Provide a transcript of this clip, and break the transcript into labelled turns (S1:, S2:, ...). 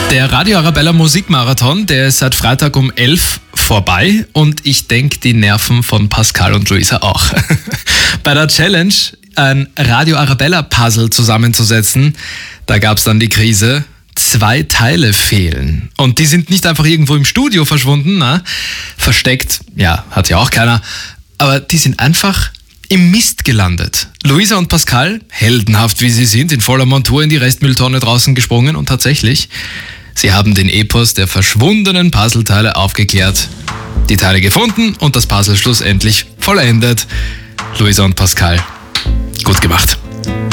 S1: Der Radio Arabella Musikmarathon, der ist seit Freitag um 11 vorbei und ich denke, die Nerven von Pascal und Luisa auch. Bei der Challenge, ein Radio Arabella Puzzle zusammenzusetzen, da gab es dann die Krise. 2 Teile fehlen. Und die sind nicht einfach irgendwo im Studio verschwunden, versteckt, ja, hat ja auch keiner, aber die sind einfach im Mist gelandet. Luisa und Pascal, heldenhaft wie sie sind, in voller Montur in die Restmülltonne draußen gesprungen und tatsächlich, sie haben den Epos der verschwundenen Puzzleteile aufgeklärt, die Teile gefunden und das Puzzle schlussendlich vollendet. Luisa und Pascal, gut gemacht.